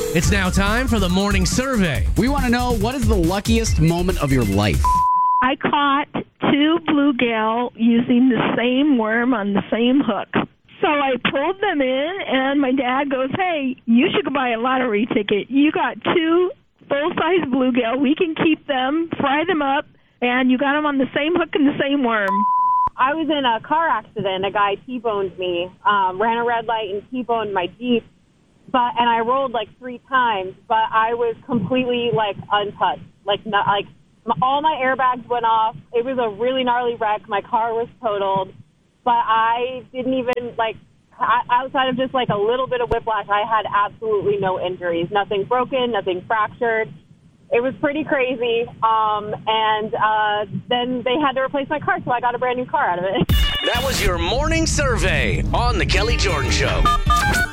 It's now time for the morning survey. We want to know, what is the luckiest moment of your life? I caught 2 bluegill using the same worm on the same hook. So I pulled them in, and my dad goes, "Hey, you should go buy a lottery ticket. You got 2 full-size bluegill. We can keep them, fry them up, and you got them on the same hook and the same worm." I was in a car accident. A guy T-boned me, ran a red light and T-boned my Jeep. And I rolled like 3 times, but I was completely untouched. All my airbags went off. It was a really gnarly wreck. My car was totaled, but I didn't even outside of just a little bit of whiplash, I had absolutely no injuries. Nothing broken, nothing fractured. It was pretty crazy. Then they had to replace my car, so I got a brand new car out of it. That was your morning survey on The Kelly Jordan Show.